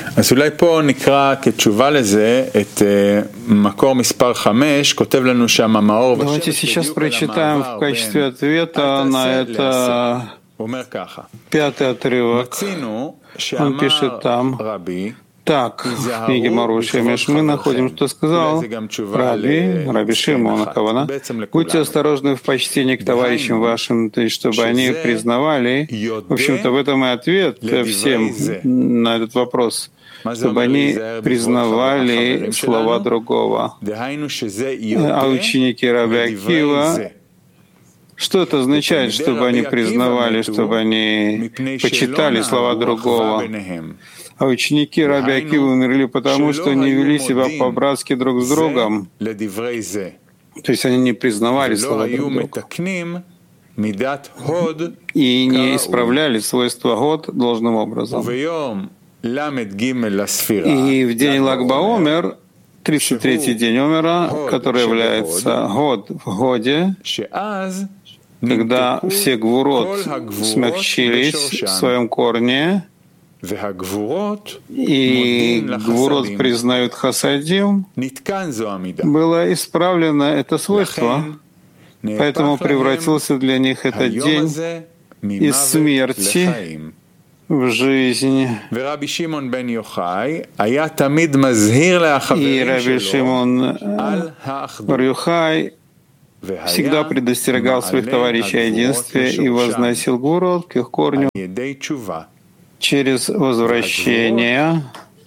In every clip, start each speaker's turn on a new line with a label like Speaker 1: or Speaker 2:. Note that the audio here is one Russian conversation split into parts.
Speaker 1: אז אולי פה נקרא כתשובה לזה את מקור מספר 5, כותב לנו שם המאור.
Speaker 2: Давайте сейчас прочитаем в качестве ответа на это пятый отрывок. Он пишет там: так, в книге Маруши мы находим, что сказал Раби Шимон Хавана: будьте осторожны в почтении к товарищам вашим, то есть чтобы они признавали. В общем-то, в этом и ответ всем на этот вопрос, чтобы они признавали слова другого. А ученики Раби Акива, что это означает, чтобы они признавали, чтобы они почитали слова другого? А ученики Раби Акивы умерли потому, что они вели себя по-братски друг с другом. То есть они не признавали слова друг друга и не исправляли свойства год должным образом. И в день Lag BaOmer, 33-й день Омера, который является год в годе, когда все гвурот смягчились в своем корне, и гвурот признают хасадим, было исправлено это свойство, поэтому превратился для них этот день из смерти в жизнь. И Раби Шимон бар Йохай всегда предостерегал своих товарищей о единстве и возносил гвурот к их корню через возвращение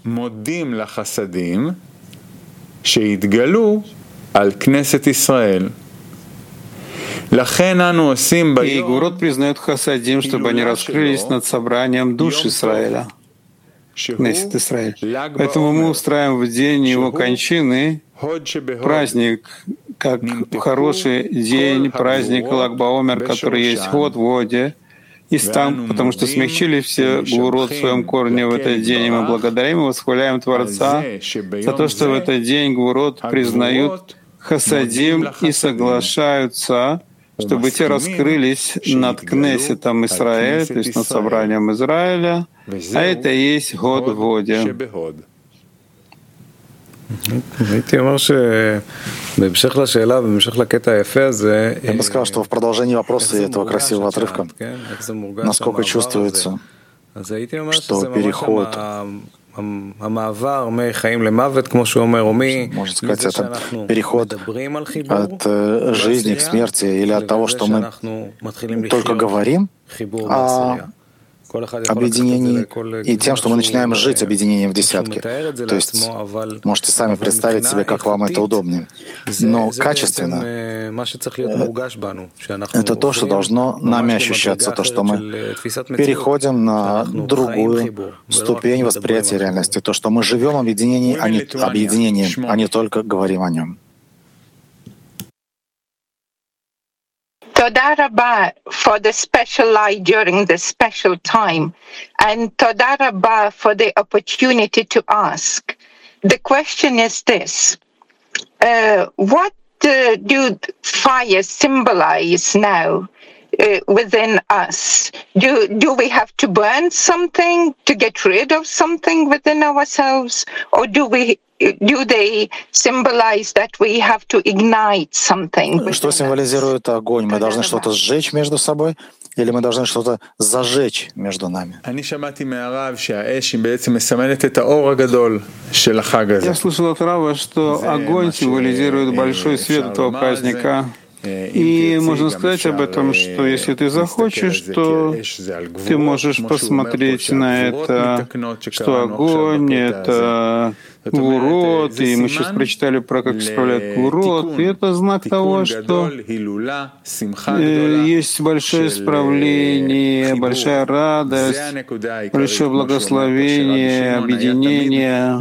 Speaker 2: и гвурот признает хасадим, чтобы они раскрылись над собранием душ Израиля, Кнессет Исраэль. Поэтому мы устраиваем в день его кончины праздник, как хороший день, праздник Lag BaOmer, который есть год в годе, и там, потому что смягчили все гвурот в своем корне в этот день, и мы благодарим и восхваляем Творца за то, что в этот день гвурот признают хасадим и соглашаются, чтобы те раскрылись над Кнессетом Исраэль, то есть над собранием Израиля, а это и есть год в годе.
Speaker 3: Я бы сказал, что в продолжении вопроса этого красивого отрывка, насколько чувствуется, что переход, можно сказать, это переход от жизни к смерти или от того, что мы только говорим о объединении и тем, что мы начинаем жить объединением в десятке. То есть можете сами представить себе, как вам это удобнее. Но качественно это то, что должно нами ощущаться, то, что мы переходим на другую ступень восприятия реальности, то, что мы живем объединением, а не только говорим о нем.
Speaker 4: Toda Rabba for the special light during the special time, and Toda Rabba for the opportunity to ask. The question is this: what do fire symbolize now within us? Do we have to burn something to get rid of something within ourselves, or do they symbolize that we have to ignite something?
Speaker 3: Что символизирует огонь? Мы должны что-то сжечь между собой, или мы должны что-то зажечь между нами?
Speaker 2: Я слышал от Рава, что огонь символизирует большой свет этого праздника. И можно сказать об этом, что если ты захочешь, то ты можешь посмотреть на это, что огонь — это гвурот, и мы сейчас прочитали про как исправляют гвурот, и это знак того, что есть большое исправление, большая радость, большое благословение, объединение.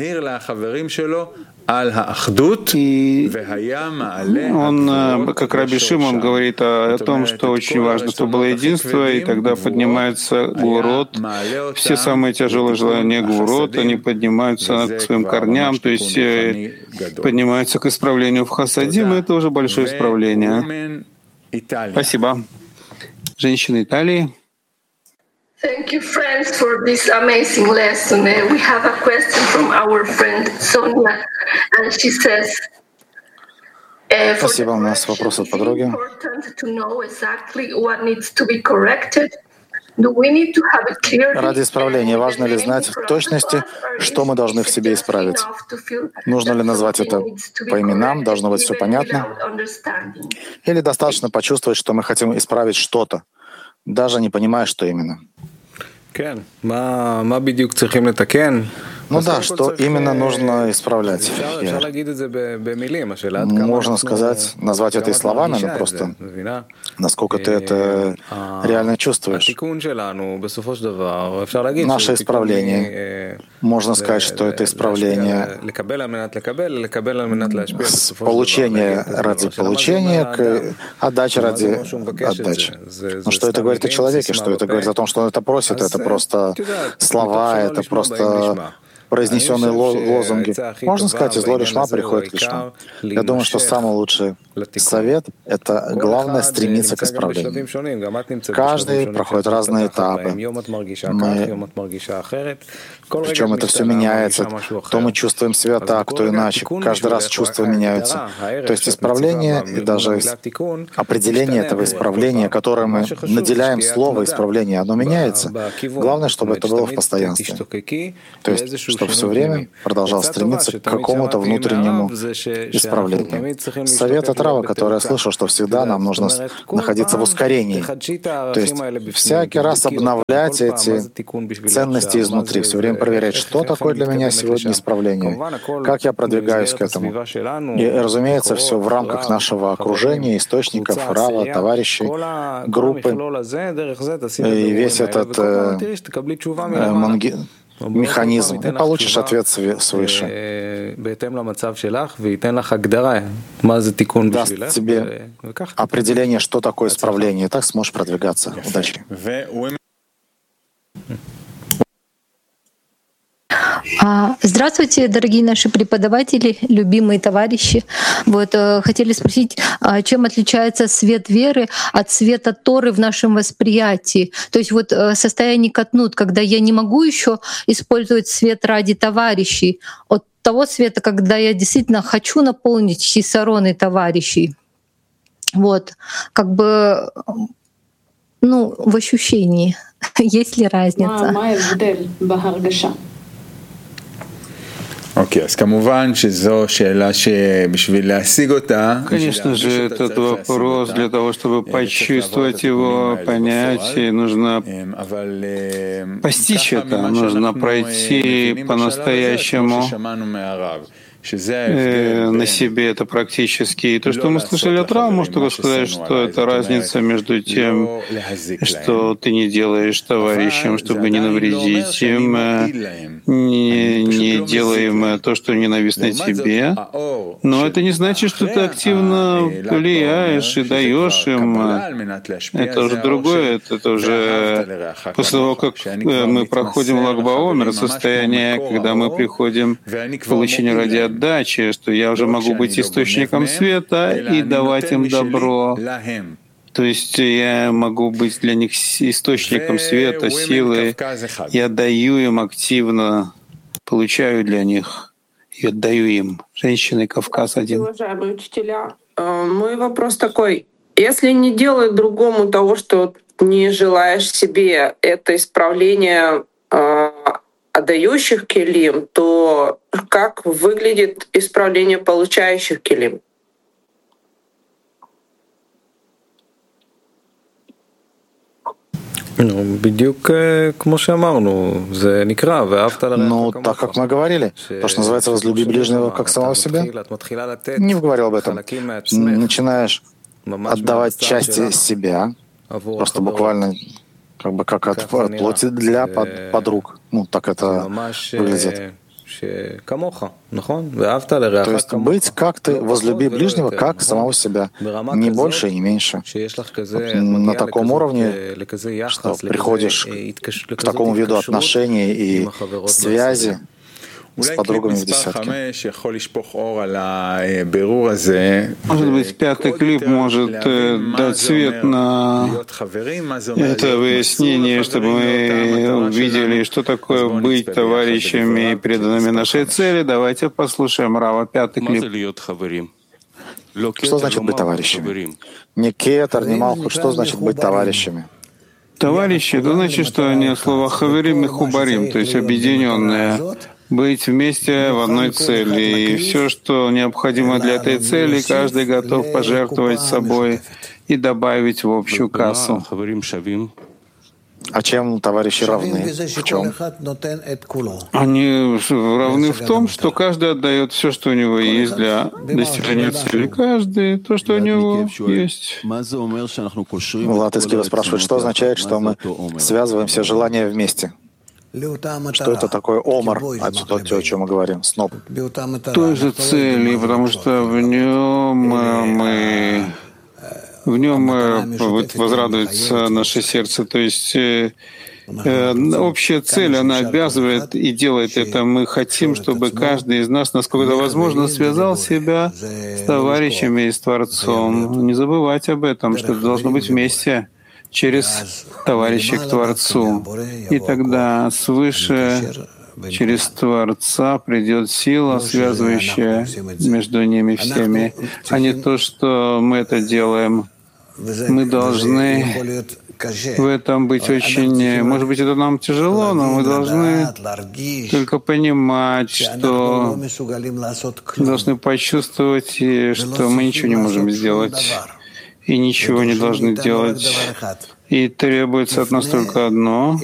Speaker 2: И он, как Раби Шимон, говорит о том, что очень важно, чтобы было единство, и тогда поднимается гвурот. Все самые тяжелые желания гвурот, они поднимаются к своим корням, то есть поднимаются к исправлению в хасадим, и это уже большое исправление. Спасибо. Женщины Италии.
Speaker 5: Thank you, friends, for this amazing lesson. We have a question from our friend Sonia, and she says,
Speaker 3: Спасибо, у нас вопрос от подруги. Ради исправления важно ли знать в точности, что мы должны в себе исправить? Нужно ли назвать это по именам? Должно быть все понятно? Или достаточно почувствовать, что мы хотим исправить что-то, даже не понимая, что именно? Ну да, что именно нужно исправлять? Можно сказать, назвать это и словами, но просто насколько ты это реально чувствуешь. Наше исправление. Можно сказать, что это исправление получения ради получения, отдачи ради отдачи. Но что это говорит о человеке? Что это говорит о том, что он это просит? Это просто слова, это просто произнесенные лозунги. Можно сказать, из зло лишма приходит лишма. Я думаю, что самый лучший совет — это главное стремиться к исправлению. Каждый проходит разные этапы. Причем это все меняется. То мы чувствуем себя так, то иначе. Каждый раз чувства меняются. То есть исправление и даже определение этого исправления, которое мы наделяем слово исправление, оно меняется. Главное, чтобы это было в постоянстве. То есть, чтобы все время продолжал стремиться к какому-то внутреннему исправлению. Совет от Рава, который я слышал, что всегда нам нужно находиться в ускорении. То есть всякий раз обновлять эти ценности изнутри, все время проверять, что такое для меня сегодня исправление, как я продвигаюсь к этому. И, разумеется, все в рамках нашего окружения, источников, Рава, товарищей, группы. И весь этот механизм, и получишь ответ свыше. Даст тебе определение, что такое исправление, и так сможешь продвигаться. Удачи.
Speaker 6: Здравствуйте, дорогие наши преподаватели, любимые товарищи. Хотели спросить, чем отличается свет веры от света Торы в нашем восприятии? То есть состояние катнут, когда я не могу еще использовать свет ради товарищей, от того света, когда я действительно хочу наполнить хисароны товарищей. В ощущении. Есть ли разница?
Speaker 1: Окей, אז כמובן שזו שאלה שבשביל להשיג אותה...
Speaker 2: Конечно же, этот вопрос, для того, чтобы почувствовать его, понять, нужно постичь это, нужно пройти по-настоящему на себе это практически. И то, что мы слышали от Рава, можно только сказать, что это разница между тем, что ты не делаешь товарищам, чтобы не навредить им, не делаем то, что ненавистно тебе. Но это не значит, что ты активно влияешь и даешь им. Это уже другое. Это уже после того, как мы проходим Lag BaOmer, состояние, когда мы приходим к получению ради отдачи, что я уже могу быть источником света и давать им добро. То есть я могу быть для них источником света, силы. Я даю им активно, получаю для них и отдаю им. Женщины, Кавказ один.
Speaker 5: Уважаемые учителя, мой вопрос такой. Если не делать другому того, что не желаешь себе, это исправление отдающих келим, то как выглядит исправление получающих келим?
Speaker 3: Ну, так как мы говорили, то, что называется «возлюби ближнего как самого себя», не говорил об этом. Начинаешь отдавать части себя, просто буквально как от плоти для подруг. Так это выглядит. То есть быть как ты, возлюби ближнего как самого себя, не больше и не меньше. На таком уровне, что приходишь к такому виду отношений и связи, с подругами в десятке.
Speaker 2: Может быть, пятый клип может дать свет на это выяснение, чтобы мы увидели, что такое быть товарищами и преданными нашей цели. Давайте послушаем Рава, пятый клип.
Speaker 3: Что значит быть товарищами? Не кетер, не малхут. Что значит быть товарищами?
Speaker 2: Товарищи, это значит, что они от слова хаверим и хубарим, то есть объединенные. Быть вместе в одной цели. И все, что необходимо для этой цели, каждый готов пожертвовать собой и добавить в общую кассу.
Speaker 3: А чем товарищи равны? В чем?
Speaker 2: Они равны в том, что каждый отдает все, что у него есть для достижения цели. Каждый то, что у него есть.
Speaker 3: Влад из Киева спрашивает, что означает, что мы связываем все желания вместе? Что это такое омар, отсюда то, о чем мы говорим, сноп?
Speaker 2: Той же цели, потому что в нем возрадуется наше сердце. То есть общая цель, она обязывает и делает это. Мы хотим, чтобы каждый из нас, насколько это возможно, связал себя с товарищами и с Творцом. Не забывать об этом, что это должно быть вместе, через товарища к Творцу. И тогда свыше, через Творца придет сила, связывающая между ними всеми, а не то, что мы это делаем. Мы должны в этом быть очень... Может быть, это нам тяжело, но мы должны только понимать, что должны почувствовать, что мы ничего не можем сделать и ничего не должны делать. И требуется от нас только одно